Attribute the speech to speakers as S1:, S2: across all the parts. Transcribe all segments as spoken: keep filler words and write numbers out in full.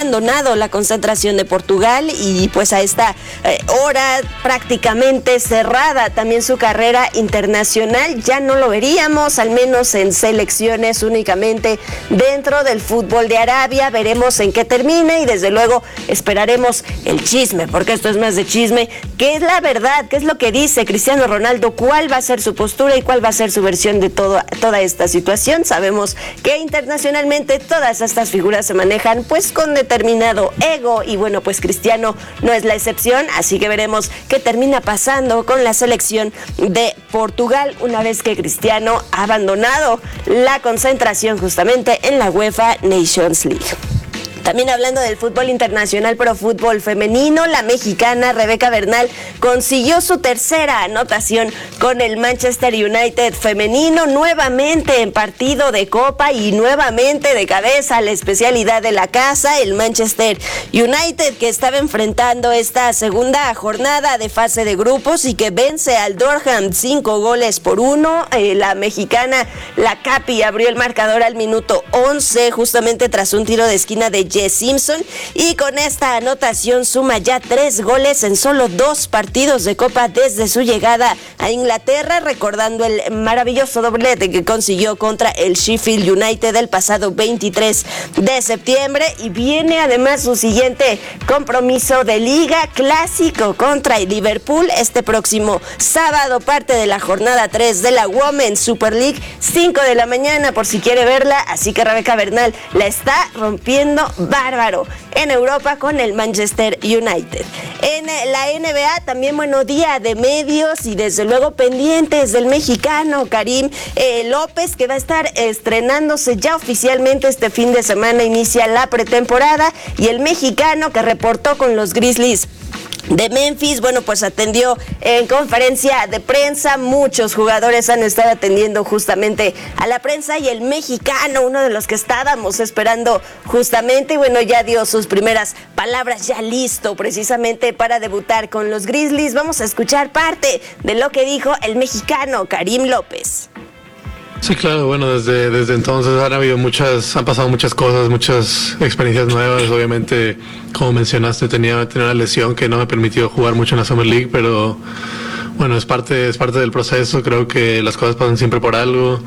S1: abandonado la concentración de Portugal y pues a esta eh, hora prácticamente cerrada también su carrera internacional. Ya no lo veríamos, al menos en selecciones, únicamente dentro del fútbol de Arabia. Veremos en qué termina y desde luego esperaremos el chisme, porque esto es más de chisme. ¿Qué es la verdad? ¿Qué es lo que dice Cristiano Ronaldo? ¿Cuál va a ser su postura y cuál va a ser su versión de todo, toda esta situación? Sabemos que internacionalmente todas estas figuras se manejan pues con determinado ego y bueno, pues Cristiano no es la excepción, así que veremos qué termina pasando con la selección de Portugal una vez que Cristiano ha abandonado la concentración justamente en la UEFA Nations League. También hablando del fútbol internacional, pero fútbol femenino, la mexicana Rebeca Bernal consiguió su tercera anotación con el Manchester United femenino, nuevamente en partido de Copa y nuevamente de cabeza, la especialidad de la casa, el Manchester United, que estaba enfrentando esta segunda jornada de fase de grupos y que vence al Durham cinco goles por uno. Eh, la mexicana, la Capi, abrió el marcador al minuto once, justamente tras un tiro de esquina de Jess Simpson, y con esta anotación suma ya tres goles en solo dos partidos de Copa desde su llegada a Inglaterra, recordando el maravilloso doblete que consiguió contra el Sheffield United el pasado veintitrés de septiembre, y viene además su siguiente compromiso de liga, clásico contra el Liverpool este próximo sábado, parte de la jornada tres de la Women's Super League, cinco de la mañana por si quiere verla, así que Rebeca Bernal la está rompiendo bárbaro en Europa con el Manchester United. En la N B A también, bueno, día de medios y desde luego pendientes del mexicano Karim eh, López, que va a estar estrenándose ya oficialmente este fin de semana, inicia la pretemporada, y el mexicano que reportó con los Grizzlies de Memphis, bueno, pues atendió en conferencia de prensa. Muchos jugadores han estado atendiendo justamente a la prensa y el mexicano, uno de los que estábamos esperando justamente, bueno, ya dio sus primeras palabras, ya listo precisamente para debutar con los Grizzlies. Vamos a escuchar parte de lo que dijo el mexicano Karim López.
S2: Sí, claro, bueno, desde, desde entonces han habido muchas, han pasado muchas cosas, muchas experiencias nuevas. Obviamente, como mencionaste, tenía, tenía una lesión que no me permitió jugar mucho en la Summer League, pero bueno, es parte, es parte del proceso. Creo que las cosas pasan siempre por algo.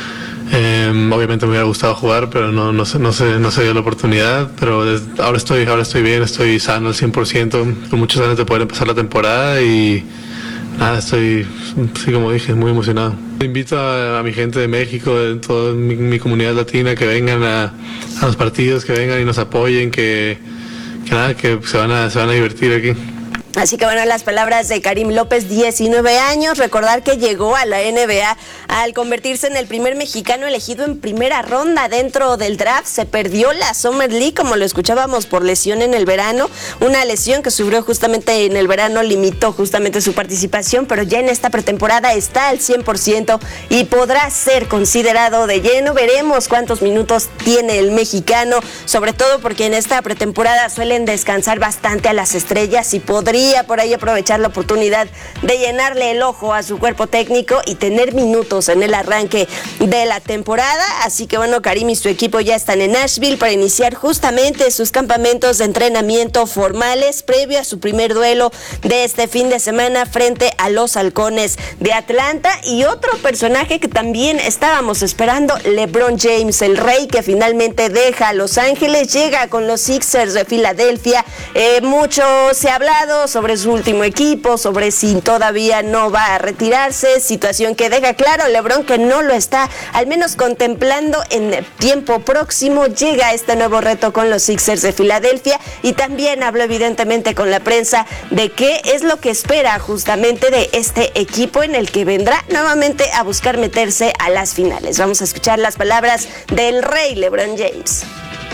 S2: Eh, obviamente me hubiera gustado jugar, pero no, no, se, no, se, no se dio la oportunidad. Pero desde, ahora estoy, ahora estoy bien, estoy sano al cien por ciento, con muchas ganas de poder empezar la temporada y nada, estoy, sí, como dije, muy emocionado. Invito a, a mi gente de México, de toda mi, mi comunidad latina, que vengan a, a los partidos, que vengan y nos apoyen, que, que nada, que se van a, se van a divertir aquí.
S1: Así que bueno, las palabras de Karim López, diecinueve años, recordar que llegó a la N B A al convertirse en el primer mexicano elegido en primera ronda dentro del draft. Se perdió la Summer League, como lo escuchábamos, por lesión en el verano, una lesión que sufrió justamente en el verano, limitó justamente su participación, pero ya en esta pretemporada está al cien por ciento y podrá ser considerado de lleno. Veremos cuántos minutos tiene el mexicano, sobre todo porque en esta pretemporada suelen descansar bastante a las estrellas y podría por ahí aprovechar la oportunidad de llenarle el ojo a su cuerpo técnico y tener minutos en el arranque de la temporada. Así que bueno, Karim y su equipo ya están en Nashville para iniciar justamente sus campamentos de entrenamiento formales previo a su primer duelo de este fin de semana frente a los Halcones de Atlanta. Y otro personaje que también estábamos esperando, LeBron James, el rey que finalmente deja a Los Ángeles, llega con los Sixers de Filadelfia. Eh, mucho se ha hablado sobre su último equipo, sobre si todavía no va a retirarse, situación que deja claro LeBron que no lo está al menos contemplando en tiempo próximo. Llega este nuevo reto con los Sixers de Filadelfia y también habló evidentemente con la prensa de qué es lo que espera justamente de este equipo en el que vendrá nuevamente a buscar meterse a las finales. Vamos a escuchar las palabras del rey LeBron James.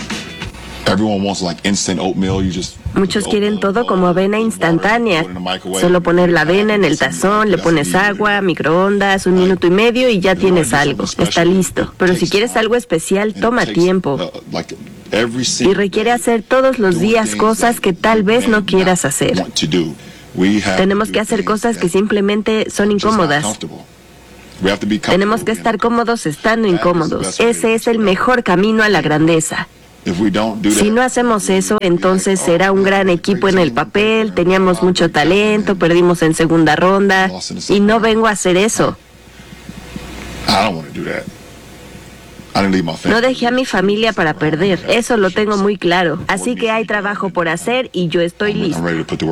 S3: Muchos quieren todo como avena instantánea. Solo poner la avena en el tazón, le pones agua, microondas, un minuto y medio y ya tienes algo. Está listo. Pero si quieres algo especial, toma tiempo. Y requiere hacer todos los días cosas que tal vez no quieras hacer. Tenemos que hacer cosas que simplemente son incómodas. Tenemos que estar cómodos estando incómodos. Ese es el mejor camino a la grandeza. Si no hacemos eso, entonces será un gran equipo en el papel, teníamos mucho talento, perdimos en segunda ronda, y no vengo a hacer eso. No dejé a mi familia para perder, eso lo tengo muy claro. Así que hay trabajo por hacer y yo estoy listo.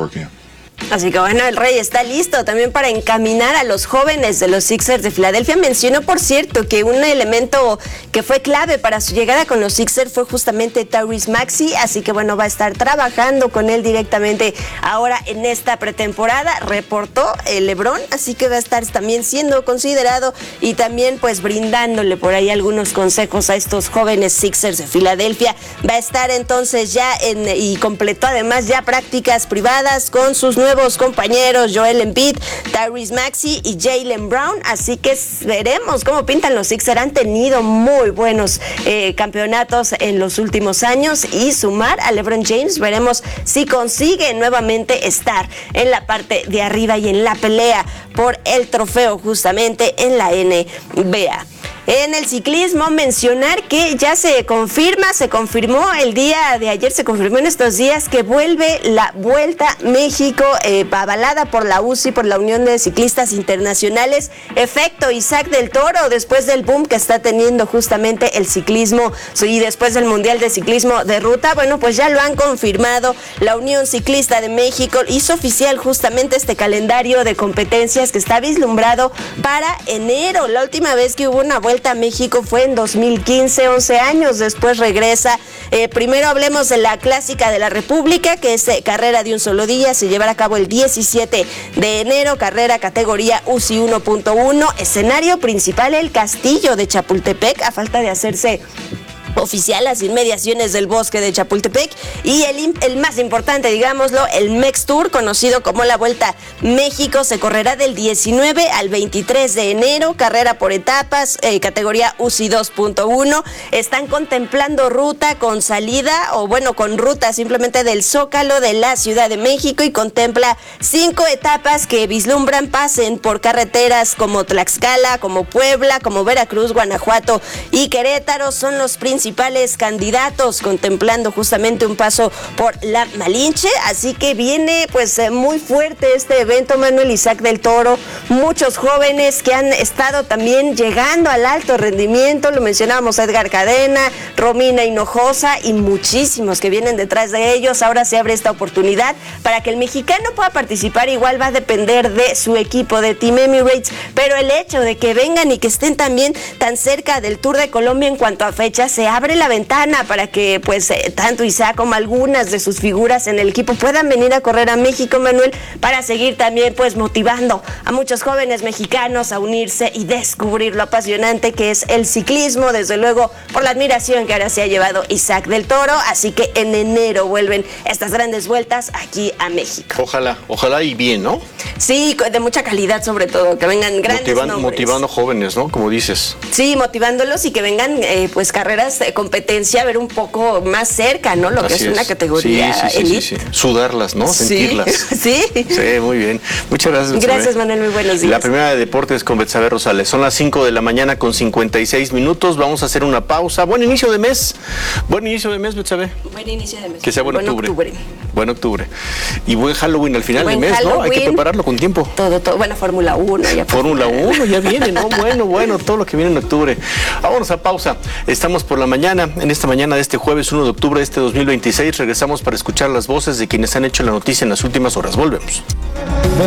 S1: Así que bueno, el Rey está listo también para encaminar a los jóvenes de los Sixers de Filadelfia. Mencionó, por cierto, que un elemento que fue clave para su llegada con los Sixers fue justamente Tyrese Maxey, así que bueno, va a estar trabajando con él directamente ahora en esta pretemporada. Reportó el LeBron, así que va a estar también siendo considerado y también pues brindándole por ahí algunos consejos a estos jóvenes Sixers de Filadelfia. Va a estar entonces ya en, y completó además ya prácticas privadas con sus nuevos nuevos compañeros Joel Embiid, Tyrese Maxey y Jaylen Brown, así que veremos cómo pintan los Sixers. Han tenido muy buenos eh, campeonatos en los últimos años y sumar a LeBron James, veremos si consigue nuevamente estar en la parte de arriba y en la pelea por el trofeo justamente en la N B A. En el ciclismo, mencionar que ya se confirma, se confirmó el día de ayer, se confirmó en estos días que vuelve la Vuelta México, eh, avalada por la U C I, por la Unión de Ciclistas Internacionales. Efecto Isaac del Toro, después del boom que está teniendo justamente el ciclismo y después del Mundial de Ciclismo de Ruta, bueno, pues ya lo han confirmado. La Unión Ciclista de México hizo oficial justamente este calendario de competencias que está vislumbrado para enero. La última vez que hubo una Vuelta a México fue en dos mil quince, once años después regresa. Eh, primero hablemos de la Clásica de la República, que es eh, carrera de un solo día, se llevará a cabo el diecisiete de enero, carrera categoría U C I uno punto uno, escenario principal el Castillo de Chapultepec, a falta de hacerse oficial las inmediaciones del Bosque de Chapultepec, y el, el más importante, digámoslo, el Mex Tour, conocido como la Vuelta México, se correrá del diecinueve al veintitrés de enero, carrera por etapas, eh, categoría U C I dos punto uno. Están contemplando ruta con salida, o bueno, con ruta simplemente del Zócalo de la Ciudad de México, y contempla cinco etapas que vislumbran pasen por carreteras como Tlaxcala, como Puebla, como Veracruz, Guanajuato y Querétaro. Son los principales candidatos, contemplando justamente un paso por la Malinche, así que viene pues muy fuerte este evento, Manuel. Isaac del Toro, muchos jóvenes que han estado también llegando al alto rendimiento, lo mencionábamos, Edgar Cadena, Romina Hinojosa y muchísimos que vienen detrás de ellos. Ahora se abre esta oportunidad para que el mexicano pueda participar, igual va a depender de su equipo de Team Emirates, pero el hecho de que vengan y que estén también tan cerca del Tour de Colombia en cuanto a fechas, se abre la ventana para que pues eh, tanto Isaac como algunas de sus figuras en el equipo puedan venir a correr a México, Manuel, para seguir también pues motivando a muchos jóvenes mexicanos a unirse y descubrir lo apasionante que es el ciclismo, desde luego por la admiración que ahora se ha llevado Isaac del Toro. Así que en enero vuelven estas grandes vueltas aquí a México.
S4: Ojalá, ojalá y bien, ¿no?
S1: Sí, de mucha calidad sobre todo, que vengan grandes
S4: Motivan,
S1: nombres.
S4: Motivando jóvenes, ¿no? Como dices.
S1: Sí, motivándolos y que vengan eh, pues carreras de competencia, a ver un poco más cerca, ¿no? Lo Así que es, es una categoría
S4: sí, sí,
S1: elite.
S4: Sí, sí, sí. Sudarlas, ¿no?
S1: Sí.
S4: Sentirlas.
S1: Sí.
S4: Sí, muy bien. Muchas gracias, Betsabe.
S1: Gracias, Manuel, muy buenos días.
S4: La primera de deportes con Betsabe Rosales. Son las cinco de la mañana con cincuenta y seis minutos. Vamos a hacer una pausa. Buen inicio de mes. Buen inicio de mes, Betsabe.
S1: Buen inicio de mes.
S4: Que sea buen, buen octubre. octubre. Buen octubre. Y buen Halloween al final
S1: buen
S4: del mes,
S1: Halloween.
S4: ¿no? Hay que prepararlo con tiempo.
S1: Todo, todo. Bueno, Fórmula uno. Ya
S4: Fórmula uno ya viene, ¿no? Bueno, bueno, todo lo que viene en octubre. Vámonos a pausa. Estamos por la mañana, en esta mañana de este jueves uno de octubre de este dos mil veintiséis. Regresamos para escuchar las voces de quienes han hecho la noticia en las últimas horas. Volvemos.